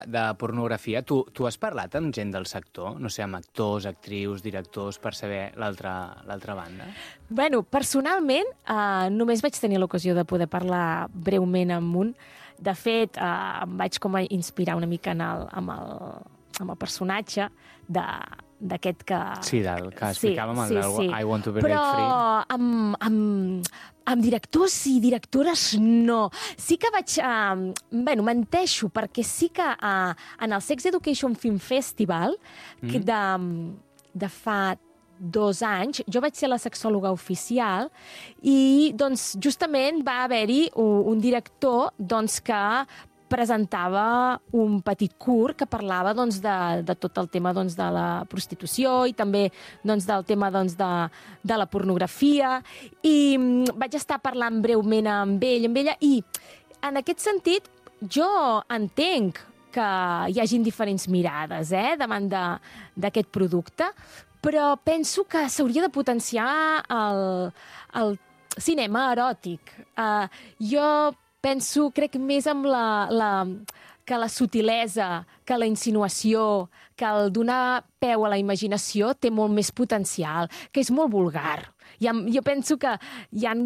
de pornografia, tu has parlat amb gent del sector? No sé, amb actors, actrius, directors, per saber l'altra banda? Bueno, personalment, només vaig tenir l'ocasió de poder parlar breument amb un. De fet, em vaig com a inspirar una mica amb el personatge d'aquest que... Sí, del que explicàvem, I Want to Be Break Free. Però amb directors i directores no. Sí que vaig... menteixo, perquè sí que en el Sex Education Film Festival, que de fa 2 anys, jo vaig ser la sexòloga oficial i doncs justament va haver-hi un director doncs, que presentava un petit curt que parlava doncs, de tot el tema doncs, de la prostitució i també doncs, del tema doncs, de la pornografia, i vaig estar parlant breument amb ella, i en aquest sentit jo entenc que hi hagin diferents mirades davant d'aquest producte, però penso que s'hauria de potenciar el cinema eròtic. Jo crec més amb que la sutilesa, que la insinuació, que el donar peu a la imaginació té molt més potencial, que és molt vulgar. Jo penso que hi ha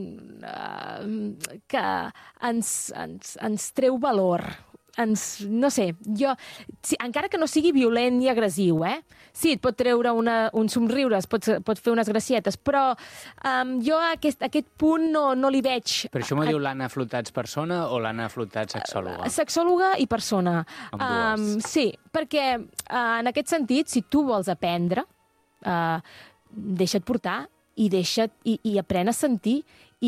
que ens treu valor. No sé, encara que no sigui violent ni agressiu, sí, et pot treure uns somriures, pot fer unes gracietes, però jo aquest punt no li veig. Però això m'ho diu l'Anna Flotats persona o l'Anna Flotats sexòloga? Sexòloga i persona. Ambdues. Sí, perquè en aquest sentit, si tu vols aprendre, deixa't portar i aprèn a sentir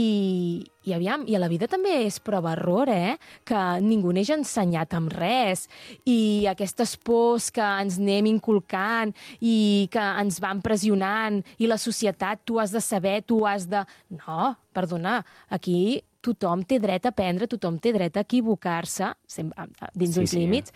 i aviam, i a la vida també és prova-error, que ningú neix ensenyat amb res, i aquestes pors que ens anem inculcant i que ens van pressionant, i la societat, tu has de saber, tu has de... No, perdona, aquí tothom té dret a aprendre, tothom té dret a equivocar-se, dins uns límits,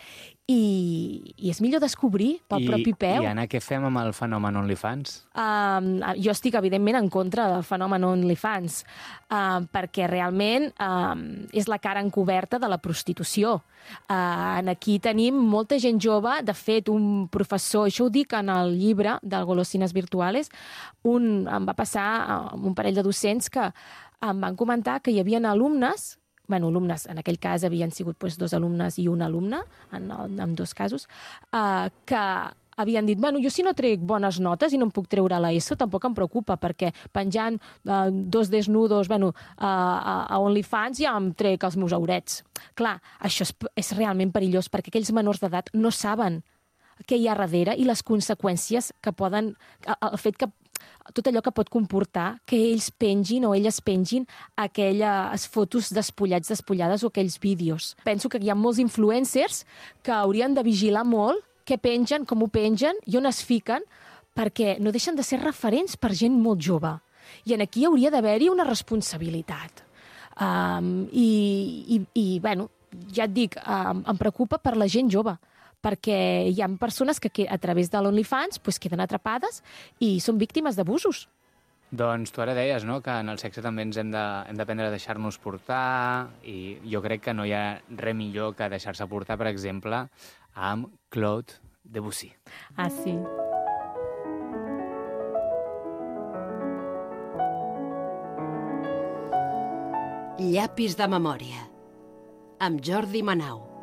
i és millor descobrir pel propi peu. I Anna, què fem amb el fenomen OnlyFans? Jo estic, evidentment, en contra del fenomen OnlyFans, perquè realment és la cara encoberta de la prostitució. Aquí tenim molta gent jove, de fet, un professor, això ho dic en el llibre del Golosines Virtuales, em va passar amb un parell de docents que em van comentar que hi havia alumnes, en aquell cas havien sigut 2 alumnes i un alumne, en 2 casos, que havien dit, jo si no trec bones notes i no em puc treure a l'ESO, tampoc em preocupa, perquè penjant 2 desnudos a OnlyFans ja em trec els meus aurets. Clar, això és realment perillós, perquè aquells menors d'edat no saben què hi ha darrere i les conseqüències que poden... El fet que tot allò que pot comportar que ells pengin o elles pengin aquelles fotos despullats, despullades o aquells vídeos. Penso que hi ha molts influencers que haurien de vigilar molt què pengen, com ho pengen i on es fiquen, perquè no deixen de ser referents per gent molt jove. I aquí hauria d'haver-hi una responsabilitat. Ja et dic, em preocupa per la gent jove, perquè hi ha persones que a través de l'OnlyFans queden atrapades i són víctimes d'abusos. Doncs tu ara deies, no?, que en el sexe també ens hem d'aprendre a deixar-nos portar, i jo crec que no hi ha res millor que deixar-se portar, per exemple, amb Claude Debussy. Ah, sí. Llapis de memòria, amb Jordi Manau.